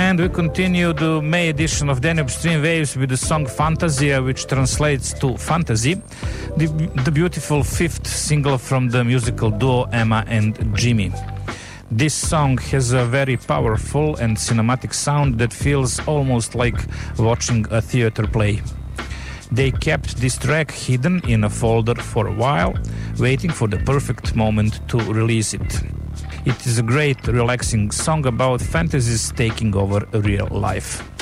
And we continue the May edition of Danube Stream Waves with the song Fantasia, which translates to fantasy, the beautiful fifth single from the musical duo Emma and Jimmy. This song has a very powerful and cinematic sound that feels almost like watching a theater play. They kept this track hidden in a folder for a while, waiting for the perfect moment to release it. It is a great, relaxing song about fantasies taking over real life.